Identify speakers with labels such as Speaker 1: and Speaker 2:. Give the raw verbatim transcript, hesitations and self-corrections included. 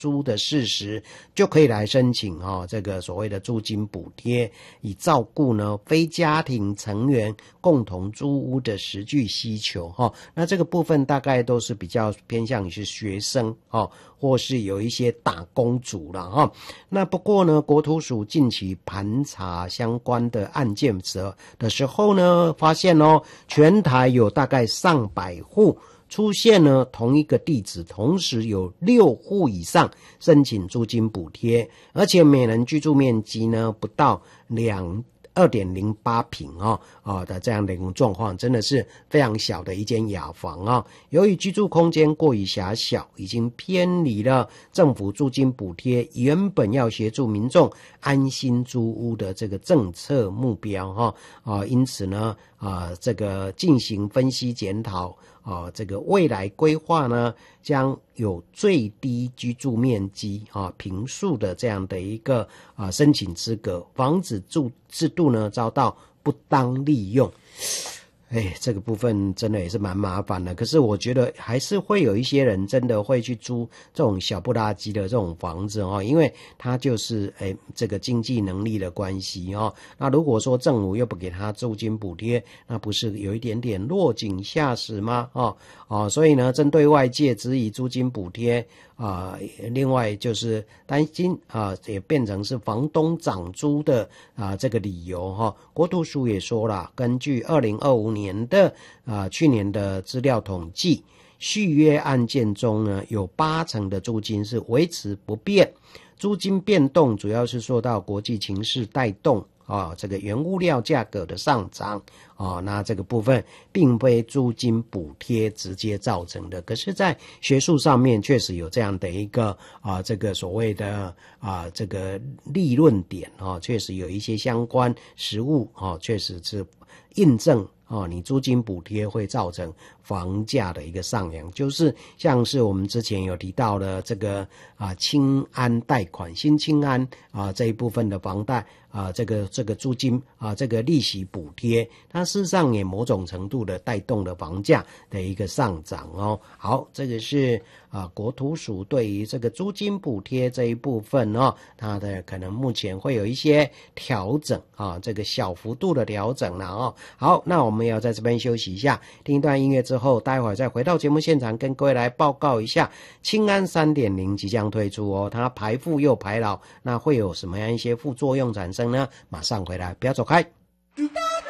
Speaker 1: 租的事实，就可以来申请哦，这个所谓的租金补贴，以照顾呢非家庭成员共同租屋的实际需求哈、哦。那这个部分大概都是比较偏向于是学生哦，或是有一些打工族了哈、哦。那不过呢，国土署近期盘查相关的案件时的时候呢，发现哦，全台有大概上百户。出现呢同一个地址，同时有六户以上申请租金补贴，而且每人居住面积呢不到两二点零八平哦哦的这样的一种状况，真的是非常小的一间雅房啊、哦。由于居住空间过于狭小，已经偏离了政府租金补贴原本要协助民众安心租屋的这个政策目标哈啊、哦，因此呢啊这个进行分析检讨。啊，这个未来规划呢，将有最低居住面积啊坪数的这样的一个啊申请资格，防止住制度呢遭到不当利用。哎，这个部分真的也是蛮麻烦的。可是我觉得还是会有一些人真的会去租这种小不拉几的这种房子哦，因为他就是哎这个经济能力的关系哦。那如果说政府又不给他租金补贴，那不是有一点点落井下石吗？哦哦，所以呢，针对外界质疑租金补贴啊、呃，另外就是担心啊、呃，也变成是房东涨租的啊、呃、这个理由哈、哦。国土署也说了，根据二零二五年。年的啊、呃，去年的资料统计，续约案件中呢，有八成的租金是维持不变，租金变动主要是受到国际情势带动啊，这个原物料价格的上涨啊，那这个部分并非租金补贴直接造成的。可是，在学术上面确实有这样的一个啊，这个所谓的啊，这个立论点啊，确实有一些相关实务啊，确实是印证。哦，你租金补贴会造成房价的一个上扬，就是像是我们之前有提到的这个啊青安贷款、新青安啊这一部分的房贷啊，这个这个租金啊这个利息补贴，它事实上也某种程度的带动了房价的一个上涨哦。好，这个是啊国土署对于这个租金补贴这一部分哦，它的可能目前会有一些调整啊，这个小幅度的调整了哦。好，那我们。我们要在这边休息一下，听一段音乐之后，待会儿再回到节目现场，跟各位来报告一下青安 三点零 即将推出哦，它排富又排老，那会有什么样一些副作用产生呢？马上回来，不要走开。